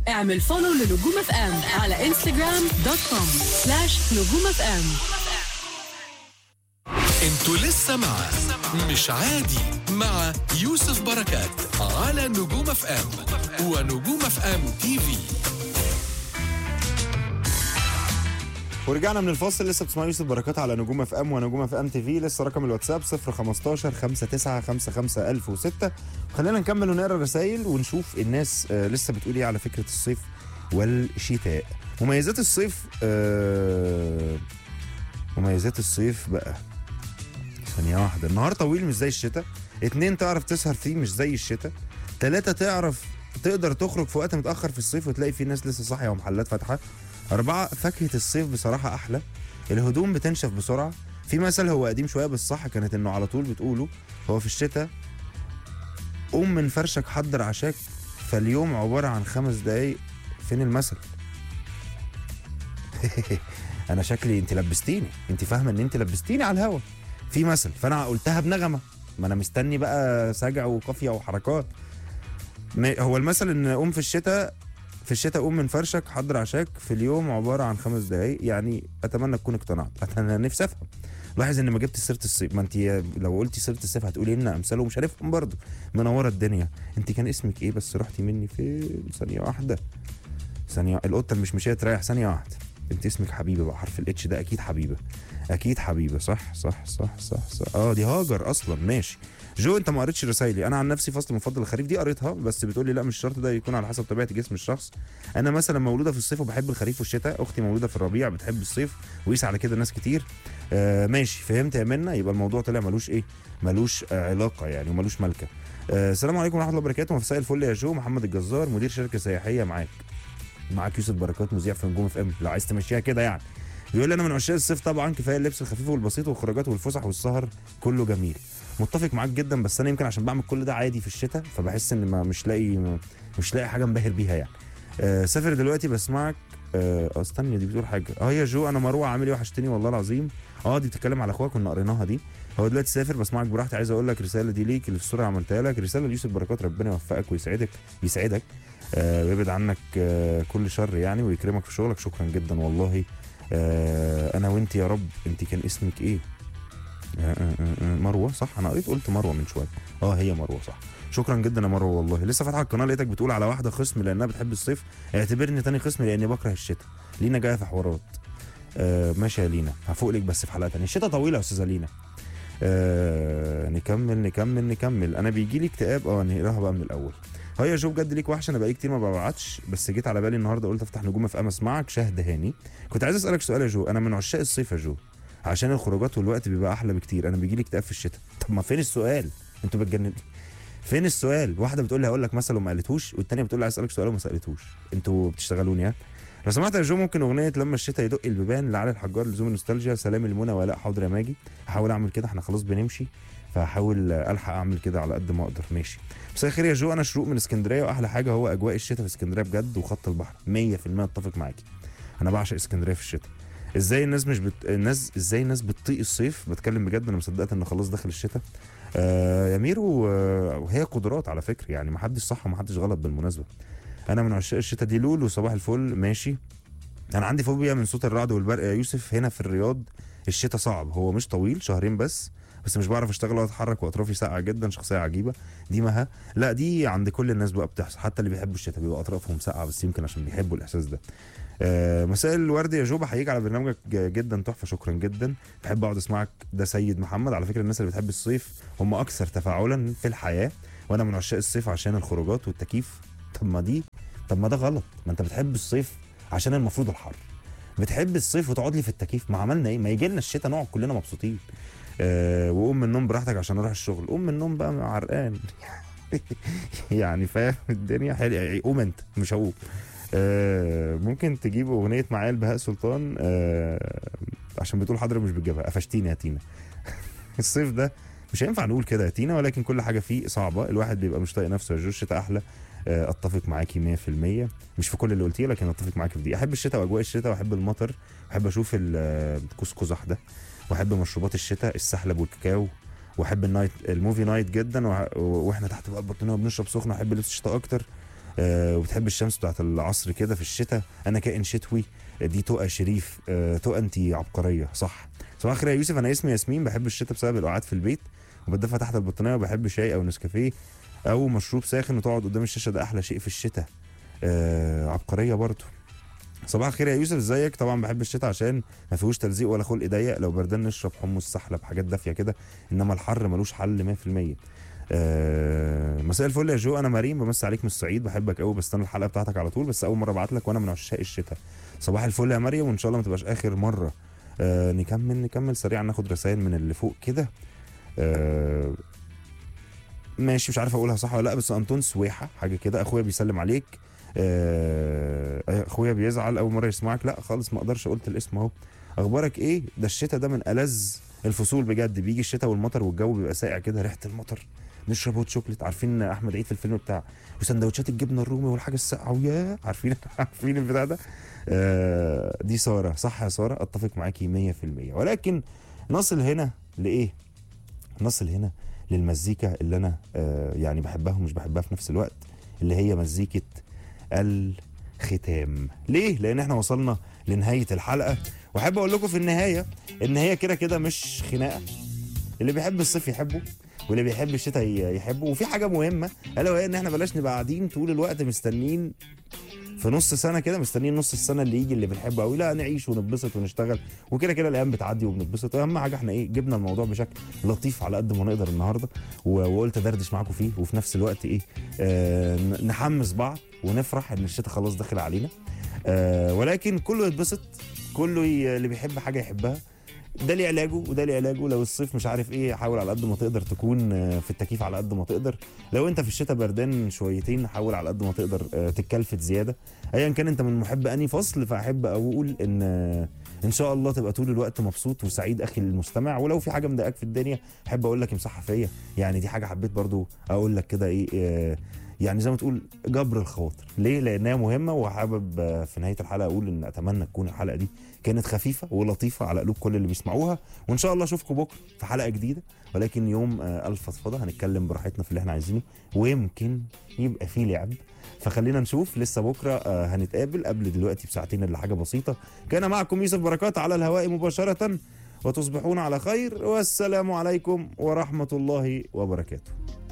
اعمل فولو لنجوم اف ام على instagram.com/نجوم اف ام. انتوا لسه مع مش عادي مع يوسف بركات على نجوم اف ام ونجوم اف ام تي في. ورجعنا من الفاصل. لسه بتسمعوا يوسف بركات على نجوم اف ام ونجوم اف ام تي في. لسه رقم الواتساب 015 59 55 1006. خلينا نكمل ونقرا الرسايل ونشوف الناس لسه بتقول ايه على فكره الصيف والشتاء. مميزات الصيف مميزات الصيف بقى. ثانيه واحده. النهار طويل مش زي الشتاء. 2 تعرف تسهر فيه مش زي الشتاء. 3 تقدر تخرج في وقت متاخر في الصيف وتلاقي في ناس لسه صاحيه ومحلات فاتحه. 4 فاكهة الصيف بصراحة أحلى. الهدوم بتنشف بسرعة. في مثل هو قديم شوية بس صح، كانت إنه على طول بتقوله هو في الشتاء قوم من فرشك حضر عشاك فاليوم عبارة عن 5 دقايق. فين المثل؟ أنا شكلي أنت لبستيني، أنت فاهمة إن أنت لبستيني على الهوا. في مثل فأنا قلتها بنغمة، ما أنا مستني بقى سجع وقافية وحركات. هو المثل إن قوم في الشتاء قوم من فرشك حضر عشاك في اليوم عباره عن 5 دقايق. يعني اتمنى تكون اقتنعت. انا نفسي افهم. لاحظ ان ما جبت سيره الصيف. ما انت لو قلتي سيره الصيف هتقولي لنا امثله ومش عارفهم برضه. منوره الدنيا. انت كان اسمك ايه بس رحتي مني فين؟ ثانيه واحده. القطه مش مشيه تريح. ثانيه واحده. انت اسمك حبيبه بقى. حرف الاتش ده اكيد حبيبه. اكيد حبيبه. صح. دي هاجر اصلا. ماشي. جو انت ما قريتش رسايلي. انا عن نفسي فصل مفضل الخريف دي قريتها بس بتقولي لا مش شرط ده يكون على حسب طبيعه جسم الشخص. انا مثلا مولوده في الصيف وبحب الخريف والشتاء. اختي مولوده في الربيع بتحب الصيف وقيس على كده ناس كتير. ماشي فهمت يا منى. يبقى الموضوع طلع ملوش علاقه يعني وملوش ملكه. السلام عليكم ورحمه الله وبركاته. مساء الفل يا جو. محمد الجزار مدير شركه سياحيه معاك يوسف بركات مذيع في نجوم اف ام لو عايز تمشيها كده يعني. بيقول لي انا من عشاق الصيف طبعا. كفايه اللبس الخفيف والبسيط والخروجات والفسح والسهر كله جميل. متفق معاك جدا بس انا يمكن عشان بعمل كل ده عادي في الشتاء فبحس ان مش لاقي حاجه انبهر بيها يعني. سافر دلوقتي بسمعك. استني دي بتقول حاجه. يا جو انا مروه عامل ايه وحشتني والله العظيم. دي بتتكلم على اخوها كنا قريناها دي. هو دلوقتي سافر بسمعك براحتي. عايز اقول لك رساله دي ليك اللي في الصوره عملتها لك. رساله ليوسف بركات ربنا يوفقك ويسعدك ويبعد عنك كل شر يعني ويكرمك في شغلك. شكرا جدا والله. انا وانت يا رب. انت كان اسمك ايه؟ مروه صح. انا قلت مروه من شويه. هي مروه صح. شكرا جدا يا مروه والله. لسه فاتحه القناه لقيتك بتقول على واحده خصم لانها بتحب الصيف. اعتبرني تاني خصم لاني بكره الشتاء. لينا جايه في حوارات. ماشي يا لينا هفوق لك بس في حلقه ثانيه. الشتاء طويله يا استاذه لينا. نكمل. انا بيجي لي اكتئاب. نقراها بقى من الاول. يا جو بجد ليك وحشه. انا بقالي كتير ما ببعتش بس جيت على بالي النهارده قلت افتح نجوم اف ام اسمعك. شهد هاني. كنت عايز اسالك سؤال يا جو. انا من عشاق الصيف يا جو عشان الخروجات والوقت بيبقى احلى بكتير. انا بيجي لي اكتئاب في الشتاء. طب ما فين السؤال؟ انتوا بتجننوا. فين السؤال؟ واحده بتقول لي هقول لك مثلا وما قالتهوش والثانيه بتقول لي عايز اسالك سؤال وما سالتهوش. انتوا بتشتغلوني لو سمحت يا جو ممكن اغنيه لما الشتاء يدق البيبان لعلي الحجار لزوم النوستالجيا. سلام المنى ولاء. حاضر يا ماجي. هحاول اعمل كده. احنا خلاص بنمشي فهحاول الحق اعمل كده على قد ما اقدر. ماشي. مساء الخير يا جو. انا شروق من اسكندريه واحلى حاجه هو اجواء الشتاء في اسكندريه بجد وخط البحر. 100% اتفق معاكي. انا بعشق اسكندريه في الشتاء. ازاي الناس بتطيق الصيف؟ بتكلم بجد. انا مصدقت ان خلاص داخل الشتاء. يا ميرو وهي قدرات على فكره يعني. ما حدش صح وما حدش غلط بالمناسبه. انا من عشاق الشتاء. دي لولو صباح الفل. ماشي. انا عندي فوبيا من صوت الرعد والبرق يا يوسف. هنا في الرياض الشتاء صعب. هو مش طويل 2 بس مش بعرف اشتغل ولا اتحرك واطرافي ساقعه جدا. شخصيه عجيبه. دي مها. لا دي عند كل الناس بقى بتحصل. حتى اللي بيحبوا الشتاء بيبقى اطرافهم ساقعه بس يمكن عشان بيحبوا الاحساس ده. مساء الورد يا جو. بحييك على برنامجك جدا تحفه. شكرا جدا. بحب اقعد اسمعك. ده سيد محمد. على فكره الناس اللي بتحب الصيف هم اكثر تفاعلا في الحياه وانا من عشاق الصيف عشان الخروجات والتكييف. طب ما ده غلط. ما انت بتحب الصيف عشان المفروض الحر. بتحب الصيف وتقعد لي في التكييف. ما عملنا ايه؟ ما يجي لنا الشتاء نقعد كلنا مبسوطين. وقوم من النوم براحتك عشان اروح الشغل. قوم من النوم بقى عرقان. يعني فاهم الدنيا حلوه. قوم انت مش هقوم. ممكن تجيب اغنيه معايا البهاء سلطان عشان بتقول حضرتك مش بتجيبها. قفشتيني يا تينا. الصيف ده مش هينفع نقول كده يا تينا ولكن كل حاجه فيه صعبه. الواحد بيبقى مش طايق نفسه يا جو. الشتاء احلى. اتفق معاكي 100%. مش في كل اللي قلتيه لكن اتفق معاكي في دي. احب الشتاء واجواء الشتاء واحب المطر. احب اشوف القوس قزح ده. واحب مشروبات الشتاء السحلب والكاكاو. واحب الموفي نايت جدا واحنا تحت بقى البطانيه وبنشرب سخنه. احب لبس الشتاء اكتر. وبتحب الشمس بتاعت العصر كده في الشتاء، انا كائن شتوي. دي تقى شريف. تقى انت عبقريه صح. صباح الخير يا يوسف، انا اسمي ياسمين، بحب الشتاء بسبب القعاد في البيت وبتدفى تحت البطانيه، وبحب شاي او نسكافيه او مشروب ساخن وتقعد قدام الشاشه، ده احلى شيء في الشتاء. عبقريه برضو. صباح الخير يا يوسف، ازيك؟ طبعا بحب الشتاء عشان ما فيهوش تلزيق ولا خلق ضيق، لو بردان نشرب حمص سحلب حاجات دافيه كده، انما الحر ملوش حل 100%. مساء الفل يا جو، انا مريم بمسي عليك من الصعيد، بحبك قوي، بستنى الحلقه بتاعتك على طول، بس اول مره ابعت لك وانا من عشاق الشتاء. صباح الفل يا مريم، وان شاء الله ما تبقاش اخر مره. نكمل سريعا، ناخد رسائل من اللي فوق كده. ماشي، مش عارف اقولها صح ولا لا، بس انطون سويحه حاجه كده، اخويا بيسلم عليك. اخويا بيزعل اول مره يسمعك، لا خالص ما اقدرش، قلت الاسم اهو. اخبارك ايه؟ ده الشتاء ده من ألذ الفصول بجد، بيجي الشتاء والمطر والجو بيبقى ساقع كده، ريحه المطر، نشرب هوت شوكليت، عارفين احمد عيد في الفيلم بتاع، وسندوتشات الجبنه الرومي والحاجه الساقعه، وياه عارفين البتاع ده. دي ساره، صح يا ساره، اتفق معاكي 100%. ولكن نصل هنا لايه؟ نصل هنا للمزيكا اللي انا يعني بحبها ومش بحبها في نفس الوقت، اللي هي مزيكه الختام. ليه؟ لان احنا وصلنا لنهايه الحلقه، واحب اقول لكم في النهايه ان هي كده كده مش خناقه، اللي بيحب الصيف يحبه واللي بيحب الشتاء يحبه. وفي حاجه مهمه الا وهي ان احنا بلاش نبقى قاعدين طول الوقت مستنين في نص سنه كده، مستنيين نص السنه اللي يجي اللي بنحبه قوي، لا نعيش ونتبسط ونشتغل، وكده كده الايام بتعدي وبنتبسط. اهم حاجه احنا ايه، جبنا الموضوع بشكل لطيف على قد ما نقدر النهارده، وقلت ادردش معاكم فيه، وفي نفس الوقت ايه، نحمس بعض ونفرح ان الشتاء خلاص داخل علينا. ولكن كله يتبسط، كله اللي بيحب حاجه يحبها، ده ليه علاجه وده ليه علاجه. لو الصيف مش عارف ايه، حاول على قد ما تقدر تكون في التكييف على قد ما تقدر. لو انت في الشتاء بردان شويتين، حاول على قد ما تقدر تتكلفت زياده. ايا كان انت من محب انهي فصل، فاحب اقول ان شاء الله تبقى طول الوقت مبسوط وسعيد اخي المستمع. ولو في حاجه مضايقاك في الدنيا، احب اقول لك امسحها فيا، يعني دي حاجه حبيت برضو اقول لك كده ايه، يعني زي ما تقول جبر الخواطر. ليه؟ لانها مهمه. وحابب في نهايه الحلقه اقول ان اتمنى تكون الحلقه دي كانت خفيفه ولطيفه على قلوب كل اللي بيسمعوها، وان شاء الله اشوفكم بكره في حلقه جديده. ولكن يوم الفضفضه هنتكلم براحتنا في اللي احنا عايزينه، ويمكن يبقى فيه لعب، فخلينا نشوف. لسه بكره هنتقابل قبل دلوقتي بساعتين الا حاجه بسيطه. كان معكم يوسف بركات على الهواء مباشره، وتصبحون على خير، والسلام عليكم ورحمه الله وبركاته.